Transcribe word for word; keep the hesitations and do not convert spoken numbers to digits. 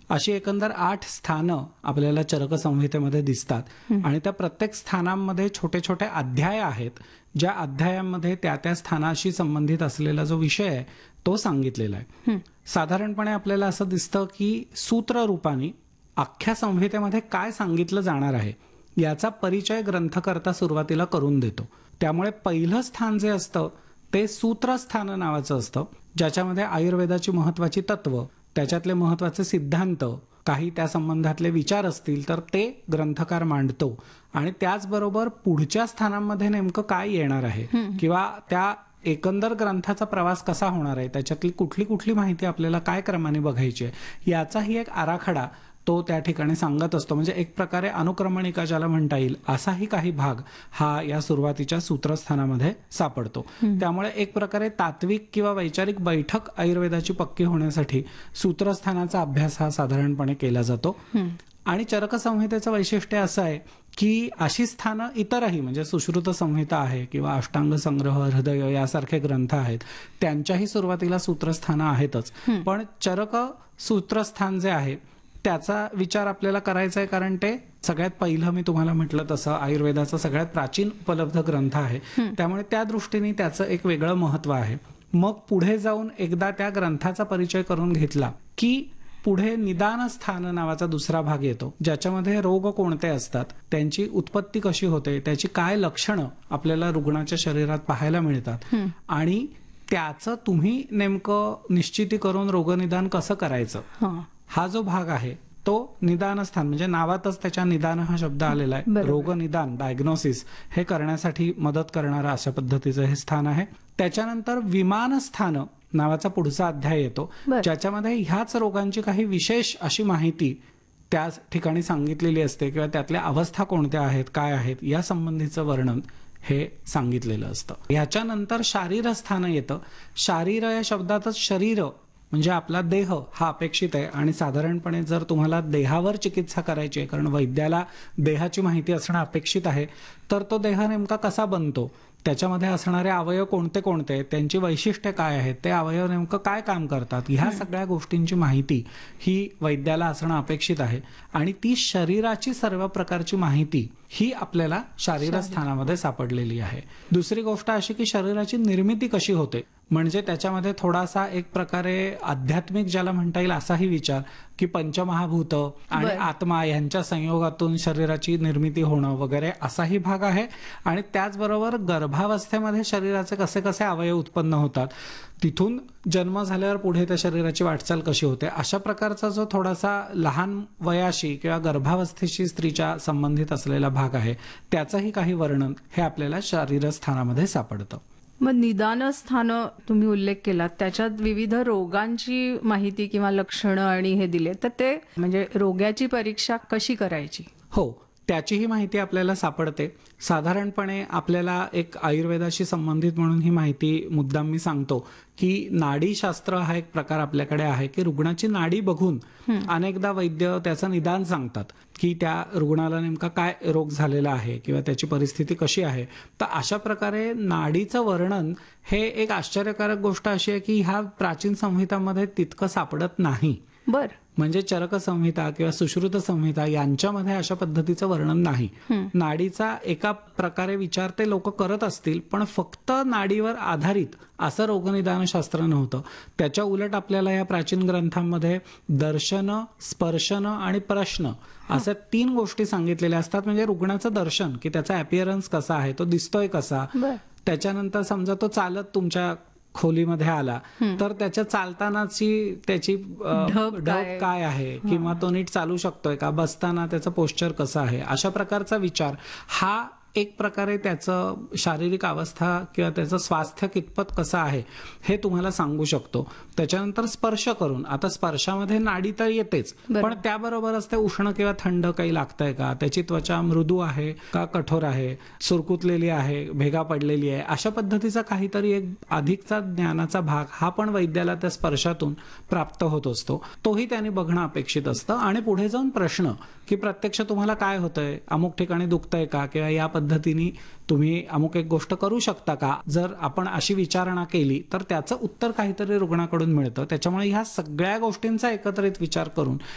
अशी एकंदर आठ स्थानं आपल्याला चरक संहितेमध्ये दिसतात आणि त्या प्रत्येक स्थानांमध्ये छोटे छोटे अध्याय आहेत, ज्या अध्यायांमध्ये त्या त्या स्थानाशी संबंधित असलेला जो विषय आहे तो सांगितलेला आहे. साधारणपणे आपल्याला असं दिसतं की सूत्र रूपाने अख्ख्या संहितेमध्ये काय सांगितलं जाणार आहे याचा परिचय ग्रंथकर्ता सुरुवातीला करून देतो. त्यामुळे पहिलं स्थान जे असतं ते सूत्रस्थान नावाचं असतं, ज्याच्यामध्ये आयुर्वेदाची महत्वाची तत्व, त्याच्यातले महत्वाचे सिद्धांत, काही त्या संबंधातले विचार असतील तर ते ग्रंथकार मांडतो आणि त्याचबरोबर पुढच्या स्थानांमध्ये नेमकं काय येणार आहे किंवा त्या एकंदर ग्रंथाचा प्रवास कसा होणार आहे, त्याच्यातली कुठली कुठली माहिती आपल्याला काय क्रमाने बघायची आहे याचाही एक आराखडा तो त्या ठिकाणी सांगत असतो. म्हणजे एक प्रकारे अनुक्रमणिका ज्याला म्हणता येईल असाही काही भाग हा या सुरुवातीच्या सूत्रस्थानामध्ये सापडतो. त्यामुळे एक प्रकारे तात्विक किंवा वैचारिक बैठक आयुर्वेदाची पक्की होण्यासाठी सूत्रस्थानाचा अभ्यास हा साधारणपणे केला जातो. आणि चरक संहितेचं वैशिष्ट्य असं आहे की अशी स्थानं इतरही म्हणजे सुश्रुत संहिता आहे किंवा अष्टांग संग्रह, हृदय यासारखे ग्रंथ आहेत, त्यांच्याही सुरुवातीला सूत्रस्थानं आहेतच. पण चरक सूत्रस्थान जे आहे त्याचा विचार आपल्याला करायचा आहे, कारण ते सगळ्यात पहिलं मी तुम्हाला म्हटलं तसं आयुर्वेदाचा सगळ्यात प्राचीन उपलब्ध ग्रंथ आहे. त्यामुळे त्या दृष्टीने त्याचं एक वेगळं महत्व आहे. मग पुढे जाऊन एकदा त्या ग्रंथाचा परिचय करून घेतला की पुढे निदान स्थान नावाचा दुसरा भाग येतो, ज्याच्यामध्ये रोग कोणते असतात, त्यांची उत्पत्ती कशी होते, त्याची काय लक्षणं आपल्याला रुग्णाच्या शरीरात पाहायला मिळतात आणि त्याचं तुम्ही नेमकं निश्चिती करून रोगनिदान कसं करायचं, हा जो भाग आहे तो निदान स्थान म्हणजे नावातच त्याच्या निदान हा शब्द आलेला आहे. रोग निदान, डायग्नोसिस हे करण्यासाठी मदत करणारं अशा पद्धतीचं हे स्थान आहे. त्याच्यानंतर विमान स्थान नावाचा पुढचा अध्याय येतो, ज्याच्यामध्ये ह्याच रोगांची काही विशेष अशी माहिती त्या ठिकाणी सांगितलेली असते किंवा त्यातल्या अवस्था कोणत्या आहेत, काय आहेत या संबंधीचं वर्णन हे सांगितलेलं असतं. ह्याच्यानंतर शारीरस्थान येतं. शारीर या शब्दातच शरीर म्हणजे आपला देह हा अपेक्षित आहे आणि साधारणपणे जर तुम्हाला देहावर चिकित्सा करायची आहे, कारण वैद्याला देहाची माहिती असणं अपेक्षित आहे, तर तो देह नेमका कसा बनतो, त्याच्यामध्ये असणारे अवयव कोणते कोणते, त्यांची वैशिष्ट्ये काय आहेत, ते अवयव नेमकं काय काम करतात, ह्या सगळ्या गोष्टींची माहिती ही वैद्याला असणं अपेक्षित आहे. आणि ती शरीराची सर्व प्रकारची माहिती ही आपल्याला शारीरस्थानामध्ये सापडलेली आहे. दुसरी गोष्ट अशी की शरीराची निर्मिती कशी होते, म्हणजे त्याच्यामध्ये थोडासा एक प्रकारे आध्यात्मिक ज्याला म्हणता येईल असाही विचार की पंचमहाभूत आणि आत्मा यांच्या संयोगातून शरीराची निर्मिती होणं वगैरे असाही भाग आहे. आणि त्याचबरोबर गर्भावस्थेमध्ये शरीराचे कसे कसे अवयव उत्पन्न होतात, तिथून जन्म झाल्यावर पुढे त्या शरीराची वाटचाल कशी होते, अशा प्रकारचा जो थोडासा लहान वयाशी किंवा गर्भावस्थेशी स्त्रीच्या संबंधित असलेला भाग आहे त्याचंही काही वर्णन हे आपल्याला शारीरस्थानामध्ये सापडतं. मग निदान स्थान तुम्ही उल्लेख केला, त्याच्यात विविध रोगांची माहिती किंवा लक्षणं आणि हे दिले, तर ते म्हणजे रोग्याची परीक्षा कशी करायची? हो, त्याचीही माहिती आपल्याला सापडते. साधारणपणे आपल्याला एक आयुर्वेदाशी संबंधित म्हणून ही माहिती मुद्दाम मी सांगतो की नाडीशास्त्र हा एक प्रकार आपल्याकडे आहे की रुग्णाची नाडी बघून अनेकदा वैद्य त्याचं निदान सांगतात की त्या रुग्णाला नेमका काय रोग झालेला आहे किंवा त्याची परिस्थिती कशी आहे. तर अशा प्रकारे नाडीचं वर्णन हे एक आश्चर्यकारक गोष्ट अशी आहे की ह्या प्राचीन संहितांमध्ये तितकं सापडत नाही. बर म्हणजे चरक संहिता किंवा सुश्रुत संहिता यांच्यामध्ये अशा पद्धतीचं वर्णन नाही. नाडीचा एका प्रकारे विचार ते लोक करत असतील, पण फक्त नाडीवर आधारित असं रोगनिदानशास्त्र नव्हतं. त्याच्या उलट आपल्याला या प्राचीन ग्रंथांमध्ये दर्शन, स्पर्शन आणि प्रश्न अशा तीन गोष्टी सांगितलेल्या असतात. म्हणजे रुग्णाचं दर्शन की त्याचा अपिअरन्स कसा आहे, तो दिसतोय कसा, त्याच्यानंतर समजा तो चालत तुमच्या खोलीमध्ये आला तर त्याच्या चालतानाची त्याची ढब काय आहे किंवा तो नीट चालू शकतोय का, बसताना त्याचं पोश्चर कसं आहे, अशा प्रकारचा विचार हा एक प्रकारे त्याचं शारीरिक अवस्था किंवा त्याचं स्वास्थ्य कितपत कसं आहे हे तुम्हाला सांगू शकतो. त्याच्यानंतर स्पर्श करून, आता स्पर्शामध्ये नाडी तर येतेच, पण त्याबरोबरच ते उष्ण किंवा थंड काही लागतंय का, त्याची त्वचा मृदू आहे का कठोर आहे, सुरकुतलेली आहे, भेगा पडलेली आहे, अशा पद्धतीचा काहीतरी एक अधिकचा ज्ञानाचा भाग हा पण वैद्याला त्या स्पर्शातून प्राप्त होत असतो. तोही त्यांनी बघणं अपेक्षित असतं. आणि पुढे जाऊन प्रश्न की प्रत्यक्ष तुम्हाला काय होतंय, अमुक ठिकाणी दुखतंय का, किंवा या पद्धतीने तुम्ही अमुक एक गोष्ट करू शकता का, जर आपण अशी विचारणा केली तर त्याचं उत्तर काहीतरी रुग्णाकडून मिळतं. त्याच्यामुळे ह्या सगळ्या गोष्टींचा एकत्रित विचार करून